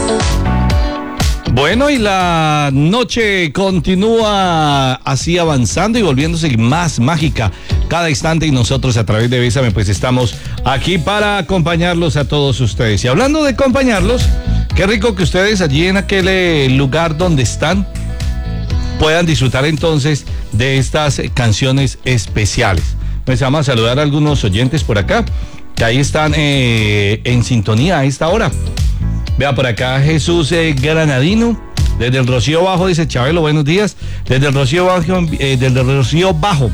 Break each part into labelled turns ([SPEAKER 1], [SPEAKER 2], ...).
[SPEAKER 1] Bueno, y la noche continúa así avanzando y volviéndose más mágica cada instante, y nosotros a través de Bésame pues estamos aquí para acompañarlos a todos ustedes. Y hablando de acompañarlos, qué rico que ustedes allí en aquel lugar donde están puedan disfrutar entonces de estas canciones especiales. Pues vamos a saludar a algunos oyentes por acá que ahí están en sintonía a esta hora. Vea por acá Jesús Granadino, desde el Rocío Bajo, dice: Chabelo, buenos días, desde el Rocío Bajo,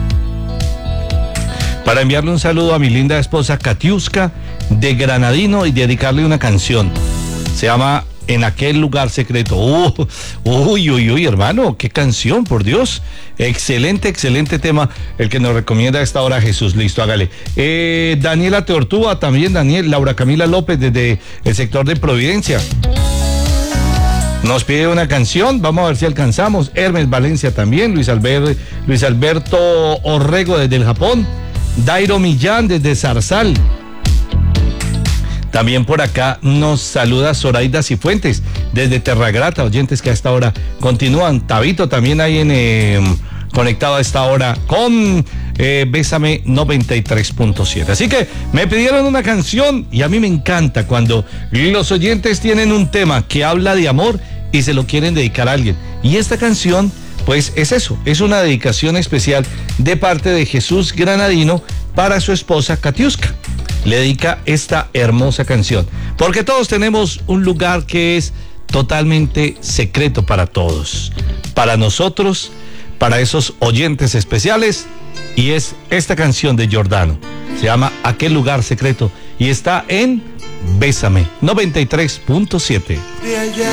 [SPEAKER 1] para enviarle un saludo a mi linda esposa Katiuska de Granadino y dedicarle una canción. Se llama En aquel lugar secreto. Uy, hermano, qué canción, por Dios. Excelente tema el que nos recomienda a esta hora Jesús. Listo, hágale. Daniela Teortúa también, Laura Camila López desde el sector de Providencia nos pide una canción, vamos a ver si alcanzamos. Hermes Valencia también, Luis Alberto Orrego desde el Japón, Dairo Millán desde Zarzal. También por acá nos saluda Zoraida Cifuentes desde Terragrata, oyentes que a esta hora continúan. Tabito también ahí conectado a esta hora con Bésame 93.7. Así que me pidieron una canción y a mí me encanta cuando los oyentes tienen un tema que habla de amor y se lo quieren dedicar a alguien. Y esta canción pues es eso, es una dedicación especial de parte de Jesús Granadino para su esposa Katiuska. Le dedica esta hermosa canción, porque todos tenemos un lugar que es totalmente secreto para todos, para nosotros, para esos oyentes especiales, y es esta canción de Giordano, se llama Aquel lugar secreto y está en Bésame 93.7.